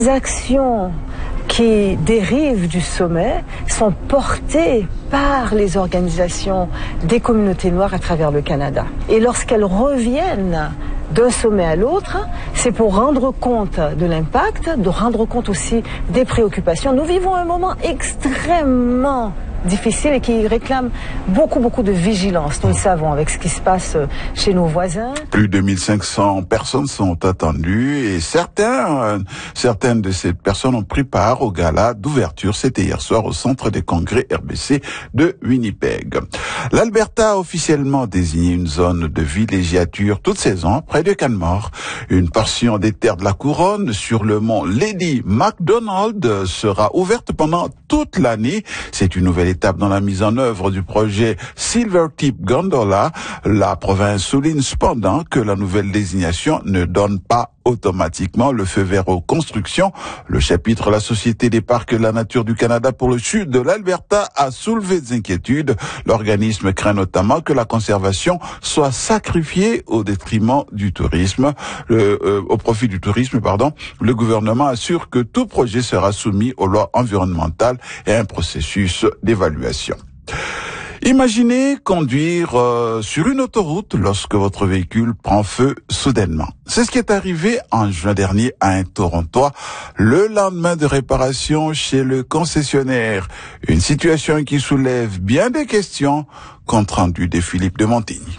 Les actions qui dérivent du sommet sont portées par les organisations des communautés noires à travers le Canada. Et lorsqu'elles reviennent d'un sommet à l'autre, c'est pour rendre compte de l'impact, de rendre compte aussi des préoccupations. Nous vivons un moment extrêmement difficile et qui réclame beaucoup de vigilance. Nous le savons avec ce qui se passe chez nos voisins. Plus de 1500 personnes sont attendues et certaines de ces personnes ont pris part au gala d'ouverture. C'était hier soir au centre des congrès RBC de Winnipeg. L'Alberta a officiellement désigné une zone de villégiature toute saison près de Canmore. Une portion des terres de la couronne sur le mont Lady MacDonald sera ouverte pendant toute l'année. C'est une nouvelle étape dans la mise en œuvre du projet Silvertip Gondola. La province souligne cependant que la nouvelle désignation ne donne pas automatiquement le feu vert aux constructions. Le chapitre La Société des parcs et de la nature du Canada pour le sud de l'Alberta a soulevé des inquiétudes. L'organisme craint notamment que la conservation soit sacrifiée au détriment du tourisme, au profit du tourisme, pardon. Le gouvernement assure que tout projet sera soumis aux lois environnementales et à un processus d'évaluation. Imaginez conduire sur une autoroute lorsque votre véhicule prend feu soudainement. C'est ce qui est arrivé en juin dernier à un Torontois, le lendemain de réparation chez le concessionnaire. Une situation qui soulève bien des questions, compte rendu de Philippe de Montigny.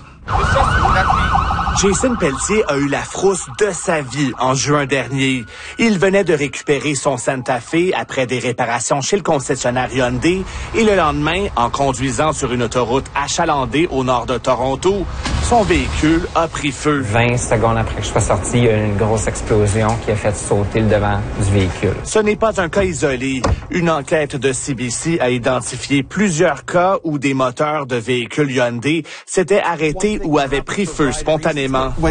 Jason Pelletier a eu la frousse de sa vie en juin dernier. Il venait de récupérer son Santa Fe après des réparations chez le concessionnaire Hyundai et le lendemain, en conduisant sur une autoroute achalandée au nord de Toronto, son véhicule a pris feu. 20 secondes après que je sois sorti, il y a eu une grosse explosion qui a fait sauter le devant du véhicule. Ce n'est pas un cas isolé. Une enquête de CBC a identifié plusieurs cas où des moteurs de véhicules Hyundai s'étaient arrêtés ou avaient pris feu spontanément.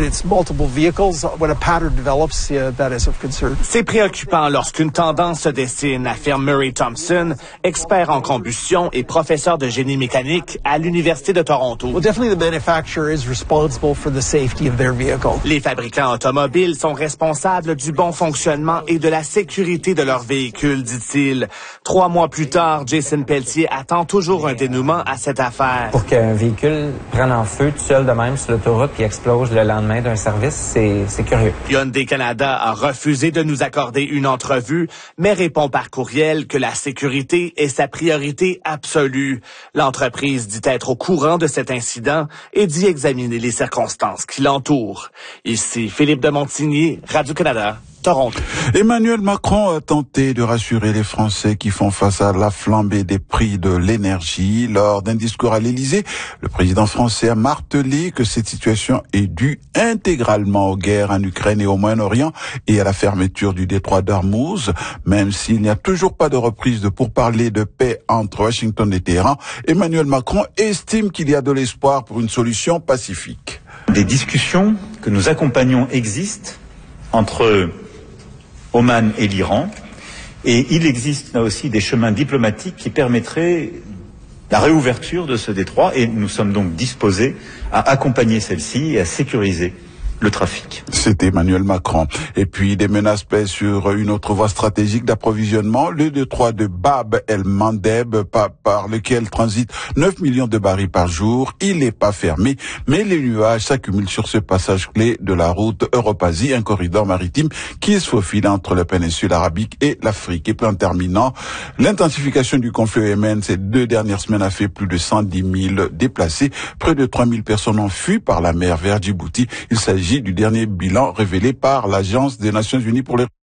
C'est préoccupant lorsqu'une tendance se dessine, affirme Murray Thompson, expert en combustion et professeur de génie mécanique à l'Université de Toronto. Les fabricants automobiles sont responsables du bon fonctionnement et de la sécurité de leur véhicule, dit-il. 3 mois plus tard, Jason Pelletier attend toujours un dénouement à cette affaire. Pour qu'un véhicule prenne en feu tout seul de même sur l'autoroute puis explose le lendemain d'un service, c'est curieux. Hyundai Canada a refusé de nous accorder une entrevue, mais répond par courriel que la sécurité est sa priorité absolue. L'entreprise dit être au courant de cet incident et dit examiner les circonstances qui l'entourent. Ici Philippe de Montigny, Radio-Canada. Toronto. Emmanuel Macron a tenté de rassurer les Français qui font face à la flambée des prix de l'énergie. Lors d'un discours à l'Élysée, le président français a martelé que cette situation est due intégralement aux guerres en Ukraine et au Moyen-Orient et à la fermeture du détroit d'Ormuz. Même s'il n'y a toujours pas de reprise de pourparlers de paix entre Washington et Téhéran, Emmanuel Macron estime qu'il y a de l'espoir pour une solution pacifique. Des discussions que nous accompagnons existent entre Oman et l'Iran, et il existe là aussi des chemins diplomatiques qui permettraient la réouverture de ce détroit, et nous sommes donc disposés à accompagner celle-ci et à sécuriser le trafic. C'était Emmanuel Macron. Et puis, des menaces pèsent sur une autre voie stratégique d'approvisionnement, le détroit de Bab el-Mandeb, par lequel transitent 9 millions de barils par jour. Il n'est pas fermé, mais les nuages s'accumulent sur ce passage clé de la route Europe-Asie, un corridor maritime qui se faufile entre la péninsule arabique et l'Afrique. Et puis, en terminant, l'intensification du conflit au Yémen ces 2 dernières semaines a fait plus de 110 000 déplacés. Près de 3 000 personnes ont fui par la mer vers Djibouti. Il s'agit du dernier bilan révélé par l'Agence des Nations Unies pour les